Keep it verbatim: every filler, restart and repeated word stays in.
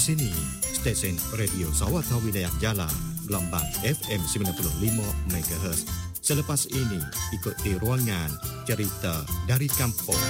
sini, stesen Radio Sawatha Wilayah Jala, gelombang F M sembilan puluh lima megahertz. Selepas ini, ikuti ruangan Cerita dari Kampung.